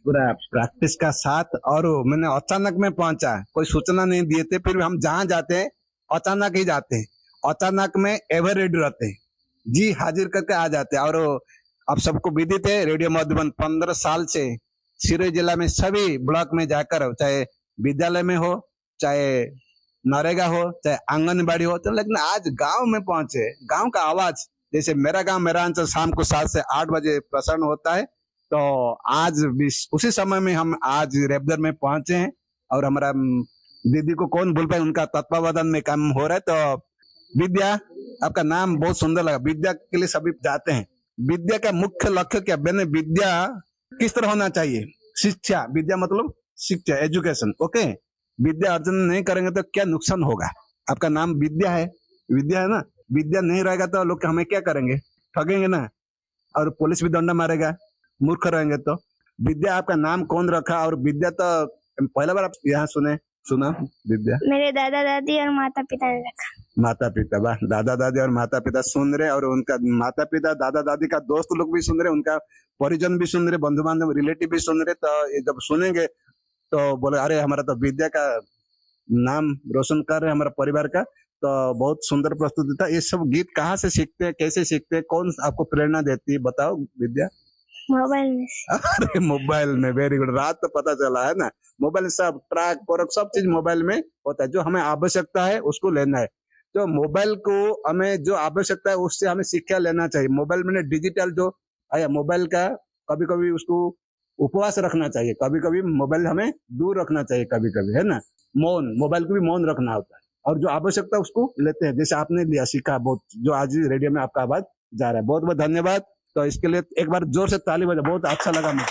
पूरा प्रैक्टिस का साथ। और मैंने अचानक में पहुंचा, कोई सूचना नहीं दिए थे, फिर भी हम जहां जाते हैं अचानक ही जाते हैं, अचानक में एवर रेडी रहते हैं, जी हाजिर करके आ जाते हैं। और आप सबको विदित है, रेडियो मधुबन 15 साल से सिरोही जिला में सभी ब्लॉक में जाकर, चाहे विद्यालय में हो, चाहे नरेगा हो, चाहे आंगनबाड़ी हो, तो लेकिन आज गांव में पहुंचे, गांव का आवाज, जैसे मेरा गांव मेरा अंचल शाम को 7 से 8 बजे प्रसारण होता है, तो आज भी उसी समय में हम आज रेबदर में पहुंचे हैं। और हमारा दीदी को कौन भूल पाए, उनका तत्वावधान में काम हो रहा है। तो विद्या, आपका नाम बहुत सुंदर लगा, विद्या के लिए सभी जाते हैं। विद्या का मुख्य लक्ष्य क्या, मैंने विद्या किस तरह होना चाहिए, शिक्षा, विद्या मतलब शिक्षा, एजुकेशन, ओके। विद्या अर्जन नहीं करेंगे तो क्या नुकसान होगा। आपका नाम विद्या है, विद्या है ना, विद्या नहीं रहेगा तो लोग हमें क्या करेंगे, ठगेंगे ना, और पुलिस भी दंडा मारेगा, मूर्ख रहेंगे तो। विद्या आपका नाम कौन रखा, और विद्या तो पहला बार आप यहाँ सुना विद्या? मेरे दादा दादी और माता पिता ने रखा। माता पिता, वाह, दादा दादी और माता पिता सुन रहे, और उनका माता पिता दादा दादी का दोस्त लोग भी सुन रहे, उनका परिजन भी सुन रहे, बंधु बांधव रिलेटिव भी सुन रहे। तो ये जब सुनेंगे तो बोले अरे हमारा तो विद्या का नाम रोशन कर रहे हमारा परिवार का। तो बहुत सुंदर प्रस्तुति था। ये सब गीत कहाँ से सीखते हैं, कैसे सीखते हैं, कौन आपको प्रेरणा देती है, बताओ विद्या? मोबाइल में। अरे मोबाइल में, वेरी गुड, रात तो पता चला है ना। मोबाइल में सब ट्रैक पर सब चीज मोबाइल में होता है, जो हमें आवश्यकता है उसको लेना है। तो मोबाइल को हमें जो आवश्यकता है उससे हमें शिक्षा लेना चाहिए। मोबाइल में डिजिटल जो आया, मोबाइल का कभी कभी उसको उपवास रखना चाहिए, कभी कभी मोबाइल हमें दूर रखना चाहिए, कभी कभी, है ना, मौन, मोबाइल को भी मौन रखना होता है। और जो आवश्यकता उसको लेते हैं, जैसे आपने लिया, सीखा बहुत, जो आज रेडियो में आपका आवाज जा रहा है, बहुत बहुत धन्यवाद। तो इसके लिए एक बार जोर से ताली बजा, बहुत अच्छा लगा मुझे।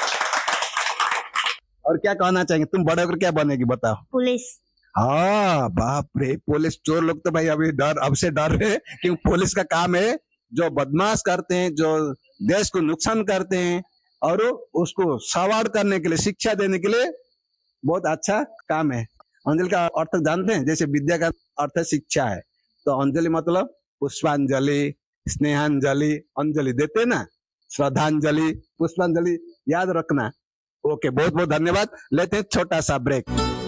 और क्या कहना चाहेंगे, तुम बड़े होकर क्या बनेगी बताओ? पुलिस। हाँ, बाप रे, पुलिस। चोर लोग तो भाई अभी अब से डर रहे, क्योंकि पुलिस का काम है जो बदमाश करते हैं, जो देश को नुकसान करते हैं, और उसको सवार करने के लिए, शिक्षा देने के लिए बहुत अच्छा काम है। अंजलि का अर्थ जानते हैं? जैसे विद्या का अर्थ है शिक्षा है, तो अंजलि मतलब पुष्पांजलि, स्नेहांजलि, अंजलि देते ना, श्रद्धांजलि, पुष्पांजलि, याद रखना। ओके, बहुत बहुत धन्यवाद। लेते हैं छोटा सा ब्रेक।